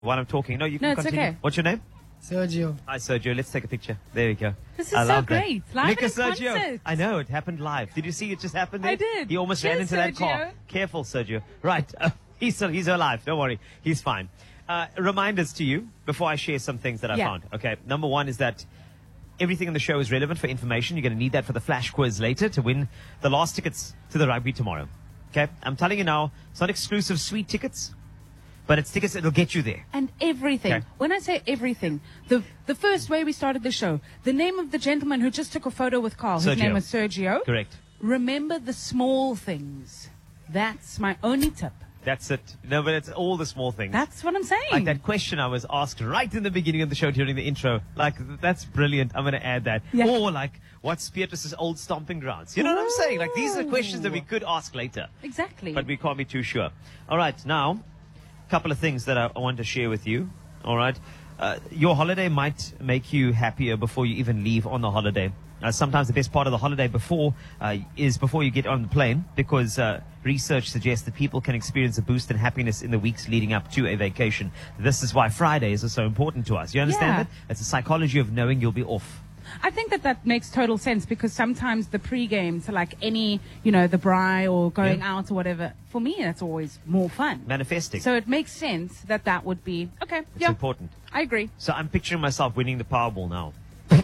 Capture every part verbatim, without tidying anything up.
While I'm talking. No, you can No, it's continue. okay. What's your name? Sergio. Hi, Sergio. Let's take a picture. There we go. This is I so love that. great. Live Look at at a Sergio. concert. I know, it happened live. Did you see it just happened there? I did. He almost Cheers, ran into that Sergio. car. Careful, Sergio. Right. Uh, he's, he's alive. Don't worry. He's fine. Uh, reminders to you before I share some things that I Yeah. found. Okay. Number one is that everything in the show is relevant for information. You're going to need that for the flash quiz later to win the last tickets to the rugby tomorrow. Okay. I'm telling you now, it's not exclusive sweet tickets, but it's tickets that'll get you there. And everything. Okay. When I say everything, the the first way we started the show, the name of the gentleman who just took a photo with Carl, his Sergio. name was Sergio. Correct. Remember the small things. That's my only tip. That's it. No, but it's all the small things. That's what I'm saying. Like that question I was asked right in the beginning of the show during the intro. Like, that's brilliant. I'm going to add that. Yeah. Or like, what's Beatrice's old stomping grounds? You know what I'm saying? Like, these are questions that we could ask later. Exactly. But we can't be too sure. All right, now, a couple of things that I, I want to share with you. All right. Uh, your holiday might make you happier before you even leave on the holiday. Uh, sometimes the best part of the holiday before uh, is before you get on the plane, because uh, research suggests that people can experience a boost in happiness in the weeks leading up to a vacation. This is why Fridays are so important to us. You understand Yeah. that? It's a psychology of knowing you'll be off. I think that that makes total sense, because sometimes the pre-game, so like any, you know, the braai or going Yeah. out or whatever, for me that's always more fun. Manifesting. So it makes sense that that would be, okay, It's yeah, important. I agree. So I'm picturing myself winning the Powerball now.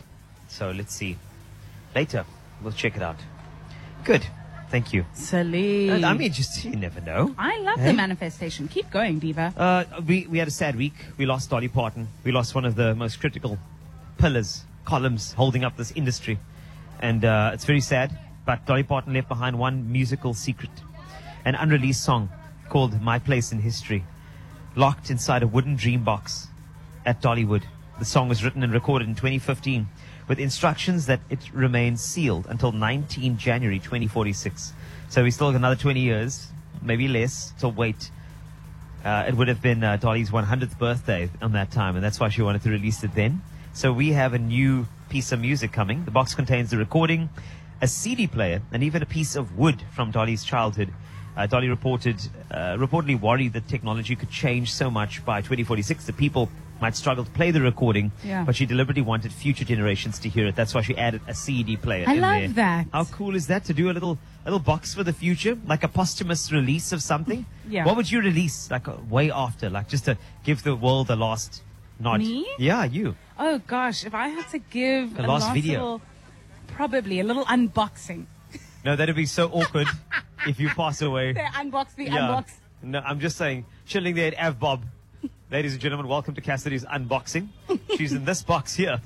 So let's see. Later, we'll check it out. Good. Thank you. Silly. And I mean, just, you never know. I love Hey? the manifestation. Keep going, Diva. Uh, we, we had a sad week. We lost Dolly Parton. We lost one of the most critical pillars, columns holding up this industry. And uh, it's very sad. But Dolly Parton left behind one musical secret, an unreleased song called My Place in History, locked inside a wooden dream box at Dollywood. The song was written and recorded in twenty fifteen with instructions that it remains sealed until nineteenth January twenty forty-six. So we still have another twenty years, maybe less, to wait. Uh, it would have been uh, Dolly's one hundredth birthday on that time, and that's why she wanted to release it then. So we have a new piece of music coming. The box contains the recording, a C D player, and even a piece of wood from Dolly's childhood. Uh, Dolly reported, uh, reportedly worried that technology could change so much by twenty forty-six that people might struggle to play the recording, Yeah. but she deliberately wanted future generations to hear it. That's why she added a C D player I in love there. that. How cool is that, to do a little a little box for the future, like a posthumous release of something? Yeah. What would you release, like, uh, way after, like, just to give the world a last nod? Me? Yeah, you. Oh gosh, if I had to give A a, last last video. little, probably a little unboxing. No, that'd be so awkward if you pass away. They unbox the Yeah. unbox. No, I'm just saying, chilling there at Av Bob. Ladies and gentlemen, welcome to Cassidy's unboxing. She's in this box here.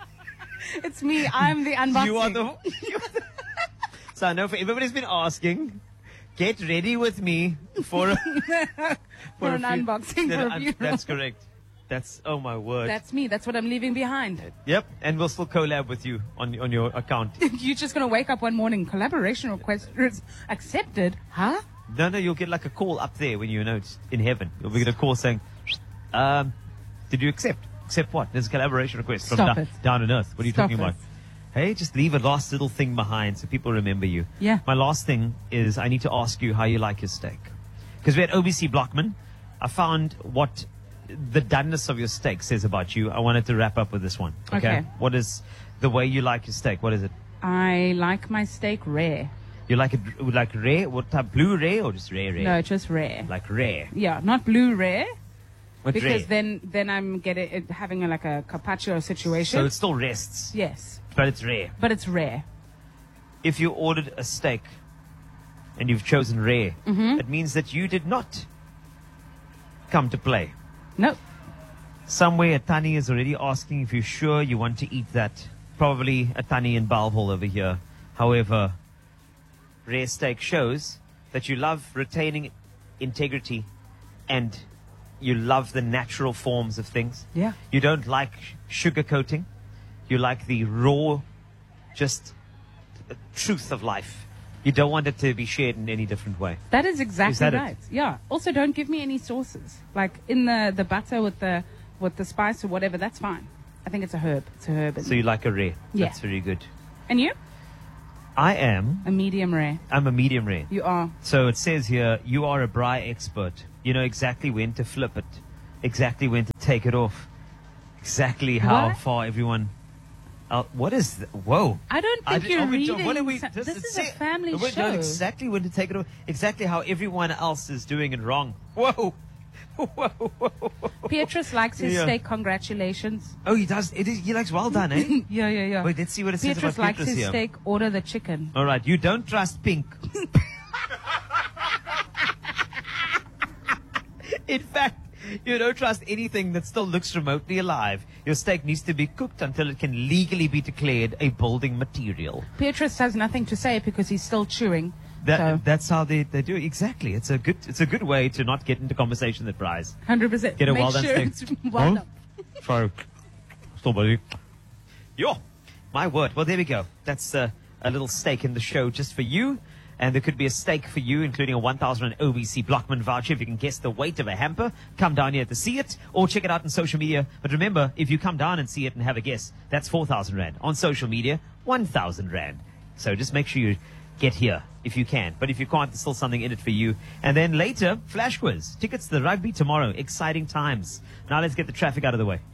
It's me. I'm the unboxing. You are the. You are the so I know for everybody's been asking, get ready with me for a, For a an few- unboxing, No, for no, a un- funeral. That's correct. That's, oh my word. That's me. That's what I'm leaving behind. Yep, and we'll still collab with you on on your account. You're just gonna wake up one morning, collaboration request is accepted, huh? No, no, you'll get like a call up there when you know it's in heaven. You'll get a call saying, um, did you accept? Accept what? There's a collaboration request from Stop da- it. down on earth. What are you Stop talking it. about? Hey, just leave a last little thing behind so people remember you. Yeah. My last thing is I need to ask you how you like your steak. Because we had O B C Blockman. I found what the doneness of your steak says about you. I wanted to wrap up with this one. Okay. Okay. What is the way you like your steak? What is it? I like my steak rare. You like it like rare? What type? Blue rare or just rare rare? No, just rare. Like rare. Yeah, not blue rare, What because rare? then then I'm getting it, having a, like a carpaccio situation. So it still rests, yes, but it's rare. but it's rare. If you ordered a steak and you've chosen rare, Mm-hmm. it means that you did not come to play. No, Somewhere a Tani is already asking if you're sure you want to eat that. Probably a Tani in Balville over here. However, rare steak shows that you love retaining integrity and you love the natural forms of things. Yeah. You don't like sugar coating. You like the raw, just uh, truth of life. You don't want it to be shared in any different way. that is exactly that it? right. Yeah. Also, don't give me any sauces. Like in the the butter with the with the spice or whatever. That's fine. I think it's a herb. It's a herb. in So you like a rare. Yeah. That's very good. And you? I am, A medium rare. I'm a medium rare. You are. So it says here, you are a braai expert. You know exactly when to flip it. exactly when to take it off, exactly how What? far everyone. Uh, what is? Th- Whoa! I don't I think did- you're oh, we reading. don't- what are we- so- just- this it is a say- family we show. know exactly when to take it off. Exactly how everyone else is doing it wrong. Whoa! Whoa! Whoa! Beatrice likes his Yeah. steak. Congratulations. Oh, he does. It is. He likes well done, eh? Yeah, yeah, yeah. Wait, let's see what it says Beatrice about likes Beatrice his here. steak. Order the chicken. All right, you don't trust pink. In fact, you don't trust anything that still looks remotely alive. Your steak needs to be cooked until it can legally be declared a building material. Beatrice has nothing to say because he's still chewing. That, so, That's how they, they do it. Exactly. It's a good it's a good way to not get into conversation that rise. one hundred percent. Get a Make well done sure steak. it's well Huh? done. Sorry. Somebody. Yo, my word. Well, there we go. That's uh, a little steak in the show just for you. And there could be a steak for you, including a one thousand O B C Blockman voucher if you can guess the weight of a hamper. Come down here to see it or check it out on social media. But remember, if you come down and see it and have a guess, that's four thousand Rand. On social media, one thousand Rand. So just make sure you get here if you can. But if you can't, there's still something in it for you. And then later, Flash Quiz. Tickets to the rugby tomorrow. Exciting times. Now let's get the traffic out of the way.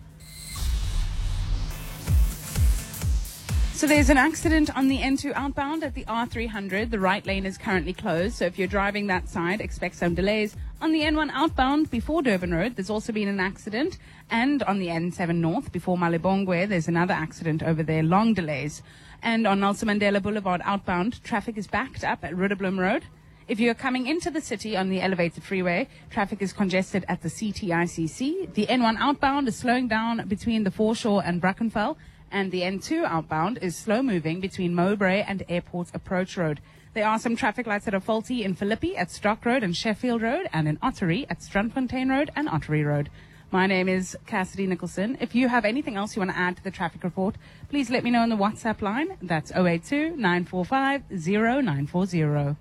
So there's an accident on the N two outbound at the R three hundred. The right lane is currently closed. So if you're driving that side, expect some delays. On the N one outbound before Durban Road, there's also been an accident. And on the N seven north before Malibongwe, there's another accident over there. Long delays. And on Nelson Mandela Boulevard outbound, traffic is backed up at Rudderblom Road. If you're coming into the city on the elevated freeway, traffic is congested at the C T I C C. The N one outbound is slowing down between the Foreshore and Brackenfell. And the N two outbound is slow moving between Mowbray and Airport Approach Road. There are some traffic lights that are faulty in Philippi at Stock Road and Sheffield Road, and in Ottery at Strandfontein Road and Ottery Road. My name is Cassidy Nicholson. If you have anything else you want to add to the traffic report, please let me know on the WhatsApp line. That's zero eight two, nine four five, zero nine four zero.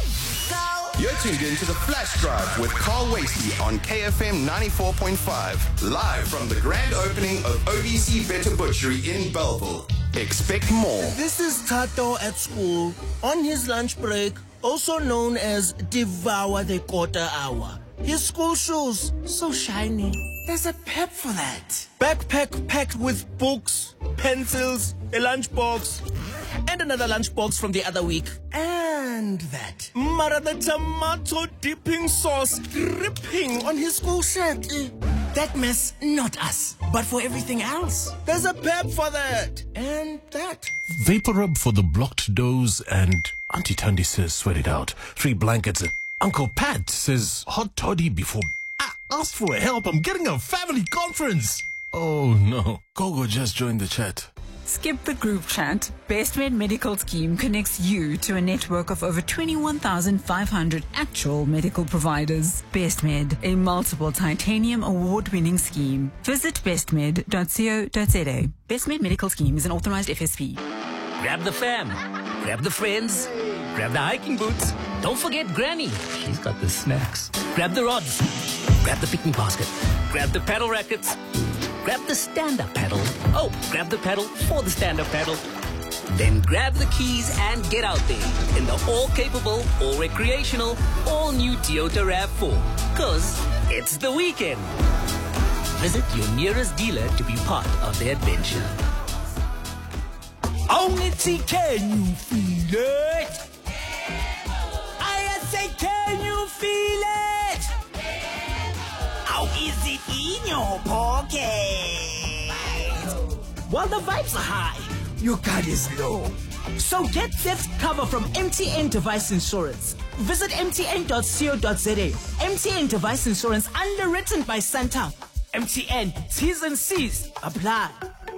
You're tuned in to the Flash Drive with Carl Wasey on K F M ninety-four point five. Live from the grand opening of O B C Better Butchery in Belleville. Expect more. This is Tato at school, on his lunch break, also known as Devour the Quarter Hour. His school shoes, so shiny. There's a pep for that. Backpack packed with books, pencils, a lunchbox, and another lunchbox from the other week. And that. Mara the tomato dipping sauce dripping on his school shirt. Eh, That mess, not us. But for everything else, there's a pep for that. And that. Vapor rub for the blocked doors, and Auntie Tandy says sweat it out. Three blankets. Uncle Pat says hot toddy before... Ah, ask for help. I'm getting a family conference. Oh no. Gogo just joined the chat. Skip the group chat. BestMed Medical Scheme connects you to a network of over twenty-one thousand five hundred actual medical providers. BestMed, a multiple titanium award-winning scheme. Visit bestmed dot co dot za. BestMed Medical Scheme is an authorized F S P. Grab the fam, grab the friends, grab the hiking boots. Don't forget Granny, she's got the snacks. Grab the rods, grab the picnic basket, grab the paddle rackets, grab the stand-up paddle. Oh, grab the paddle for the stand-up paddle. Then grab the keys and get out there in the all-capable, all-recreational, all-new Toyota RAV four. Cause it's the weekend. Visit your nearest dealer to be part of the adventure. Only T, can you feel it? I say, can you feel it? How is it in your pocket? While the vibes are high, your guard is low. So get theft cover from M T N Device Insurance. Visit M T N dot co dot za. M T N Device Insurance, underwritten by Santa. M T N, T's and C's apply.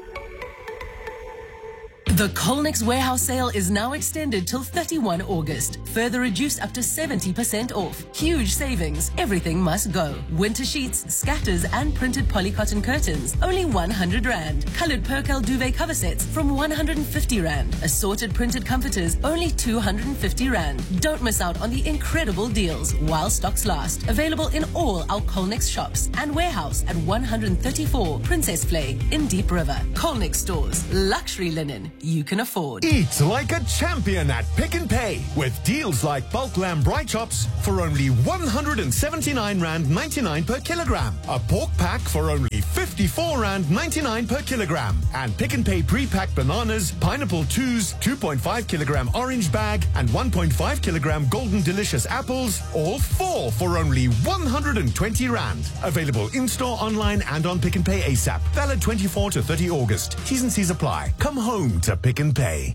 The Colnex warehouse sale is now extended till thirty-first of August. Further reduced up to seventy percent off. Huge savings. Everything must go. Winter sheets, scatters and printed polycotton curtains, only one hundred rand. Colored Percal duvet cover sets from one hundred fifty rand. Assorted printed comforters, only two hundred fifty rand. Don't miss out on the incredible deals while stocks last. Available in all our Colnex shops and warehouse at one thirty-four Princess Play in Deep River. Colnex stores. Luxury linen. you can afford. Eat like a champion at Pick n Pay with deals like bulk lamb bri chops for only one hundred seventy-nine rand ninety-nine per kilogram. A pork pack for only fifty-four rand ninety-nine per kilogram. And Pick n Pay pre-packed bananas, pineapple twos, two point five kilogram orange bag and one point five kilogram golden delicious apples, all four for only one hundred twenty rand. Available in-store, online and on Pick n Pay ASAP. Valid twenty-fourth to thirtieth August. T's and C's apply. Come home to Pick n Pay.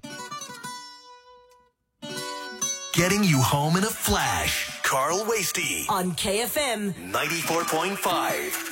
Getting you home in a flash. Carl Wasty On K F M ninety-four point five.